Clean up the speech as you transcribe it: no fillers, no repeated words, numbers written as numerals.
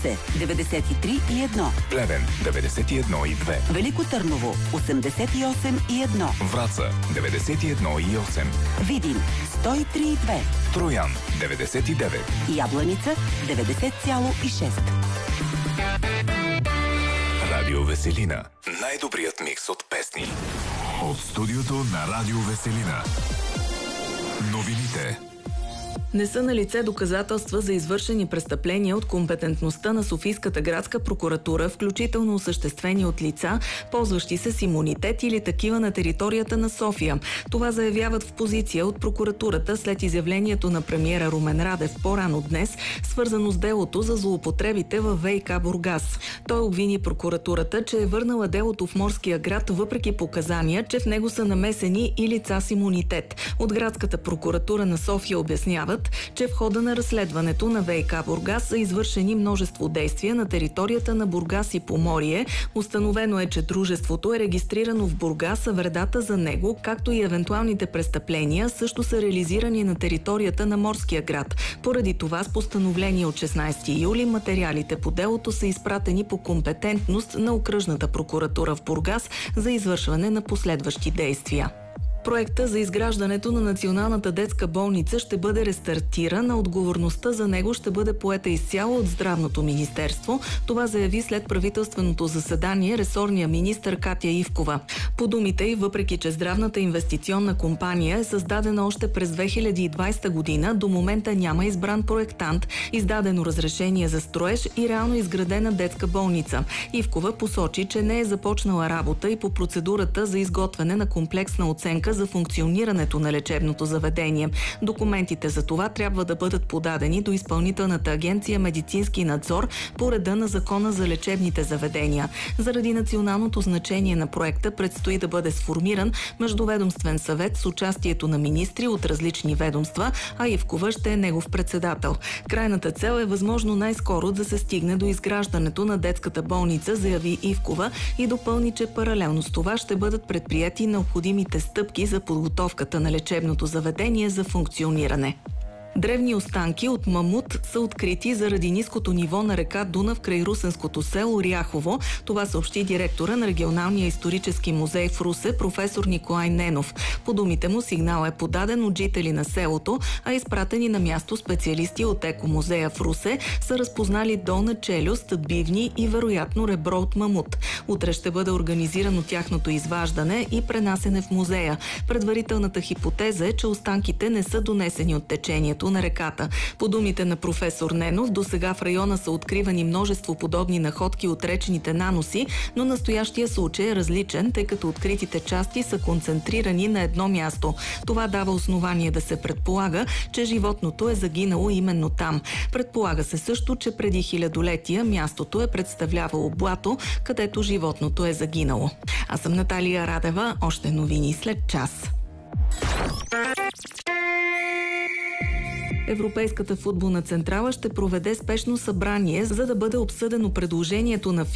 Русе 93,1. Плевен 91,2. Велико Търново 88,1. Враца 91,8. Видин 103,2. Троян 99. Ябланица 90,6. Радио Веселина. Най-добрият микс от песни. От студиото на Радио Веселина. Новините. Не са налице доказателства за извършени престъпления от компетентността на Софийската градска прокуратура, включително осъществени от лица, ползващи се с имунитет или такива на територията на София. Това заявяват в позиция от прокуратурата след изявлението на премиера Румен Радев по-рано днес, свързано с делото за злоупотребите във ВиК Бургас. Той обвини прокуратурата, че е върнала делото в Морския град въпреки показания, че в него са намесени и лица с имунитет. От градската прокуратура на София обясняват, че в хода на разследването на ВиК Бургас са извършени множество действия на територията на Бургас и Поморие. Установено е, че дружеството е регистрирано в Бургас, а вредата за него, както и евентуалните престъпления, също са реализирани на територията на Морския град. Поради това с постановление от 16 юли материалите по делото са изпратени по компетентност на Окръжната прокуратура в Бургас за извършване на последващи действия. Проекта за изграждането на Националната детска болница ще бъде рестартиран, а отговорността за него ще бъде поета изцяло от Здравното министерство. Това заяви след правителственото заседание ресорния министър Катя Ивкова. По думите й, въпреки че Здравната инвестиционна компания е създадена още през 2020 година, до момента няма избран проектант, издадено разрешение за строеж и реално изградена детска болница. Ивкова посочи, че не е започнала работа и по процедурата за изготвяне на комплексна оценка за функционирането на лечебното заведение. Документите за това трябва да бъдат подадени до Изпълнителната агенция Медицински надзор по реда на Закона за лечебните заведения. Заради националното значение на проекта предстои да бъде сформиран междуведомствен съвет с участието на министри от различни ведомства, а Ивкова ще е негов председател. Крайната цел е възможно най-скоро да се стигне до изграждането на детската болница, заяви Ивкова и допълни, че паралелно с това ще бъдат предприяти необходимите стъпки за подготовката на лечебното заведение за функциониране. Древни останки от мамут са открити заради ниското ниво на река Дунав край русенското село Ряхово. Това съобщи директора на Регионалния исторически музей в Русе, професор Николай Ненов. По думите му сигнал е подаден от жители на селото, а изпратени на място специалисти от екомузея в Русе са разпознали долна челюст, бивни и вероятно ребро от мамут. Утре ще бъде организирано тяхното изваждане и пренасене в музея. Предварителната хипотеза е, че останките не са донесени от течението на реката. По думите на професор Ненов, досега в района са откривани множество подобни находки от речните наноси, но настоящия случай е различен, тъй като откритите части са концентрирани на едно място. Това дава основание да се предполага, че животното е загинало именно там. Предполага се също, че преди хилядолетия мястото е представлявало блато, където животното е загинало. Аз съм Наталия Радева, още новини след час. Европейската футболна централа ще проведе спешно събрание, за да бъде обсъдено предложението на